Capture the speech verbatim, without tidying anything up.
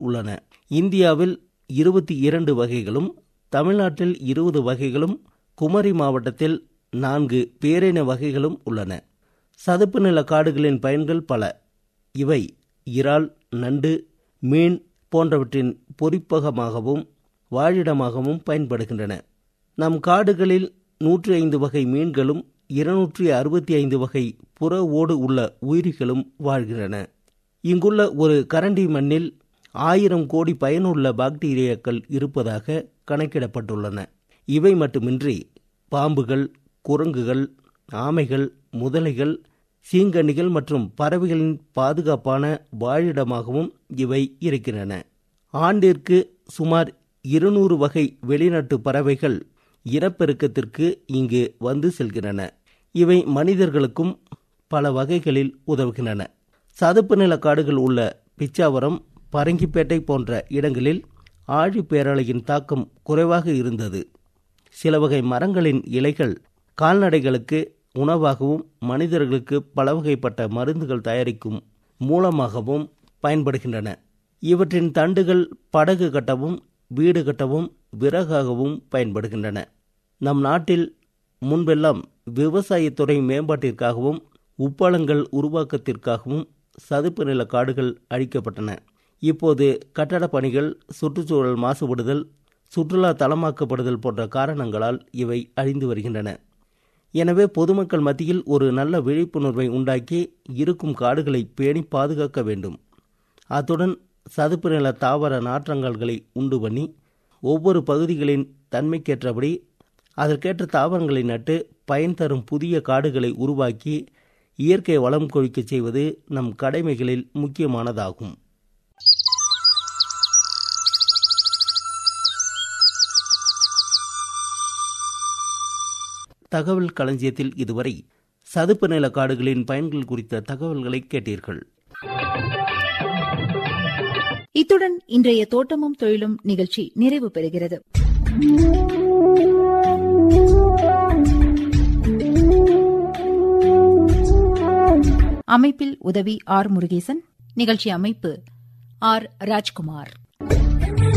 உள்ளன. இந்தியாவில் இருபத்தி இரண்டு வகைகளும், தமிழ்நாட்டில் இருபது வகைகளும், குமரி மாவட்டத்தில் நான்கு பேரின வகைகளும் உள்ளன. சதுப்பு நில காடுகளின் பயன்கள் பல. இவை இறால், நண்டு, மீன் போன்றவற்றின் பொறிப்பகமாகவும் வாழிடமாகவும் பயன்படுகின்றன. நம் காடுகளில் நூற்றி ஐந்து வகை மீன்களும் இருநூற்றி அறுபத்தி ஐந்து வகை புற ஓடு உள்ள உயிரிகளும் வாழ்கின்றன. இங்குள்ள ஒரு கரண்டி மண்ணில் ஆயிரம் கோடி பயனுள்ள பாக்டீரியாக்கள் இருப்பதாக கணக்கிடப்பட்டுள்ளன. இவை மட்டுமின்றி பாம்புகள், குரங்குகள், ஆமைகள், முதலைகள், சீங்கண்ணிகள் மற்றும் பறவைகளின் பாதுகாப்பான வாழிடமாகவும் இவை இருக்கின்றன. ஆண்டிற்கு சுமார் இருநூறு வகை வெளிநாட்டு பறவைகள் இனப்பெருக்கத்திற்கு இங்கு வந்து செல்கின்றன. இவை மனிதர்களுக்கும் பல வகைகளில் உதவுகின்றன. சதுப்பு நில காடுகள் உள்ள பிச்சாவரம், பரங்கிப்பேட்டை போன்ற இடங்களில் ஆழி பேரலையின் தாக்கம் குறைவாக இருந்தது. சில வகை மரங்களின் இலைகள் கால்நடைகளுக்கு உணவாகவும் மனிதர்களுக்கு பல வகைப்பட்ட மருந்துகள் தயாரிக்கும் மூலமாகவும் பயன்படுகின்றன. இவற்றின் தண்டுகள் படகு கட்டவும், வீடு கட்டவும், விறகாகவும் பயன்படுகின்றன. நம் நாட்டில் முன்பெல்லாம் விவசாயத்துறை மேம்பாட்டிற்காகவும் உப்பளங்கள் உருவாக்கத்திற்காகவும் சதுப்பு நில காடுகள் அழிக்கப்பட்டன. இப்போது கட்டட பணிகள், சுற்றுச்சூழல் மாசுபடுதல், சுற்றுலா தளமாக்கப்படுதல் போன்ற காரணங்களால் இவை அழிந்து வருகின்றன. எனவே பொதுமக்கள் மத்தியில் ஒரு நல்ல விழிப்புணர்வை உண்டாக்கி இருக்கும் காடுகளை பேணி பாதுகாக்க வேண்டும். அத்துடன் சதுப்பு நில தாவர நாற்றங்கால்களை உண்டு பண்ணி ஒவ்வொரு பகுதிகளின் தன்மைக்கேற்றபடி அதற்கேற்ற தாவரங்களை நட்டு பயன் தரும் புதிய காடுகளை உருவாக்கி இயற்கை வளம் கொழிக்க செய்வது நம் கடமைகளில் முக்கியமானதாகும். தகவல் களஞ்சியத்தில் இதுவரை சதுப்பு நில காடுகளின் பயன்கள் குறித்த தகவல்களை கேட்டீர்கள். இத்துடன் இன்றைய தோட்டமும் தொழிலும் நிகழ்ச்சி நிறைவு பெறுகிறது. அமைப்பில் உதவி ஆர் முருகேசன். நிகழ்ச்சி அமைப்பு ஆர் ராஜ்குமார்.